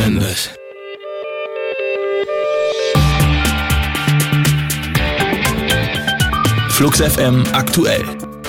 Members. Flux FM aktuell.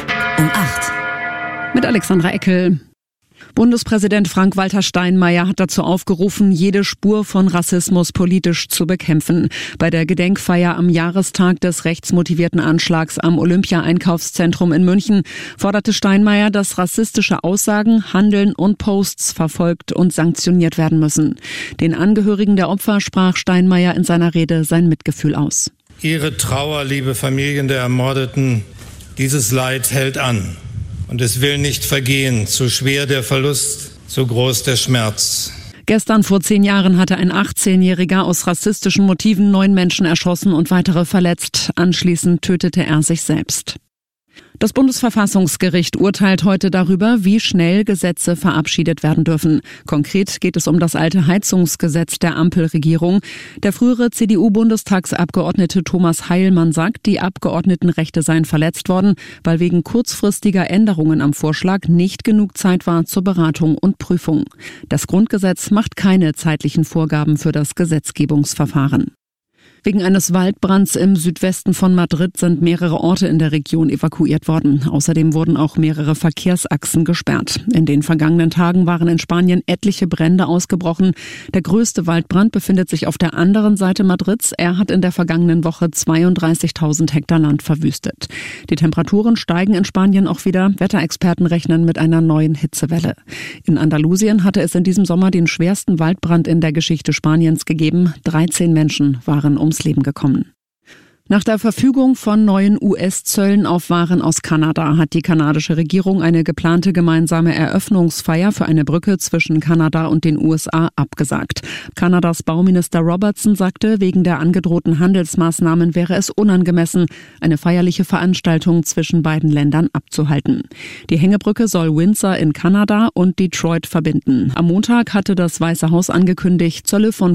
Um 8. Mit Alexandra Eckel. Bundespräsident Frank-Walter Steinmeier hat dazu aufgerufen, jede Spur von Rassismus politisch zu bekämpfen. Bei der Gedenkfeier am Jahrestag des rechtsmotivierten Anschlags am Olympia-Einkaufszentrum in München forderte Steinmeier, dass rassistische Aussagen, Handeln und Posts verfolgt und sanktioniert werden müssen. Den Angehörigen der Opfer sprach Steinmeier in seiner Rede sein Mitgefühl aus. Ihre Trauer, liebe Familien der Ermordeten, dieses Leid hält an. Und es will nicht vergehen, zu schwer der Verlust, zu groß der Schmerz. Gestern vor 10 Jahren hatte ein 18-Jähriger aus rassistischen Motiven 9 Menschen erschossen und weitere verletzt. Anschließend tötete er sich selbst. Das Bundesverfassungsgericht urteilt heute darüber, wie schnell Gesetze verabschiedet werden dürfen. Konkret geht es um das alte Heizungsgesetz der Ampelregierung. Der frühere CDU-Bundestagsabgeordnete Thomas Heilmann sagt, die Abgeordnetenrechte seien verletzt worden, weil wegen kurzfristiger Änderungen am Vorschlag nicht genug Zeit war zur Beratung und Prüfung. Das Grundgesetz macht keine zeitlichen Vorgaben für das Gesetzgebungsverfahren. Wegen eines Waldbrands im Südwesten von Madrid sind mehrere Orte in der Region evakuiert worden. Außerdem wurden auch mehrere Verkehrsachsen gesperrt. In den vergangenen Tagen waren in Spanien etliche Brände ausgebrochen. Der größte Waldbrand befindet sich auf der anderen Seite Madrids. Er hat in der vergangenen Woche 32.000 Hektar Land verwüstet. Die Temperaturen steigen in Spanien auch wieder. Wetterexperten rechnen mit einer neuen Hitzewelle. In Andalusien hatte es in diesem Sommer den schwersten Waldbrand in der Geschichte Spaniens gegeben. 13 Menschen waren ums Leben gekommen. Nach der Verfügung von neuen US-Zöllen auf Waren aus Kanada hat die kanadische Regierung eine geplante gemeinsame Eröffnungsfeier für eine Brücke zwischen Kanada und den USA abgesagt. Kanadas Bauminister Robertson sagte, wegen der angedrohten Handelsmaßnahmen wäre es unangemessen, eine feierliche Veranstaltung zwischen beiden Ländern abzuhalten. Die Hängebrücke soll Windsor in Kanada und Detroit verbinden. Am Montag hatte das Weiße Haus angekündigt, Zölle von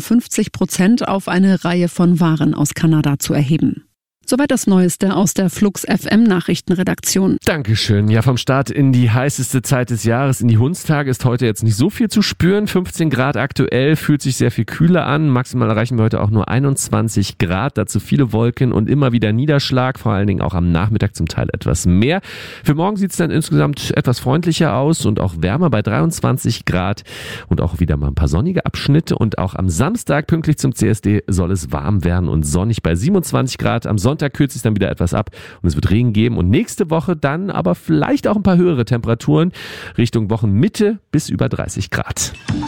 50% auf eine Reihe von Waren aus Kanada zu erheben. Soweit das Neueste aus der Flux FM Nachrichtenredaktion. Dankeschön. Ja, vom Start in die heißeste Zeit des Jahres, in die Hundstage, ist heute jetzt nicht so viel zu spüren. 15 Grad aktuell, fühlt sich sehr viel kühler an. Maximal erreichen wir heute auch nur 21 Grad. Dazu viele Wolken und immer wieder Niederschlag, vor allen Dingen auch am Nachmittag zum Teil etwas mehr. Für morgen sieht es dann insgesamt etwas freundlicher aus und auch wärmer bei 23 Grad und auch wieder mal ein paar sonnige Abschnitte. Und auch am Samstag pünktlich zum CSD soll es warm werden und sonnig bei 27 Grad. Am Sonntag kürzt sich dann wieder etwas ab und es wird Regen geben und nächste Woche dann aber vielleicht auch ein paar höhere Temperaturen Richtung Wochenmitte bis über 30 Grad.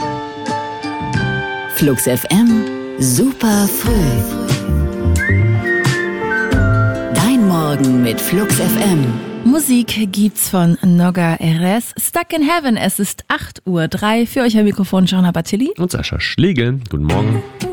Flux FM, super früh. Dein Morgen mit Flux FM. Musik gibt's von Noga Erez, Stuck in Heaven. Es ist 8:03 Uhr. Für euch am Mikrofon Johanna Battilli Und Sascha Schlegel. Guten Morgen.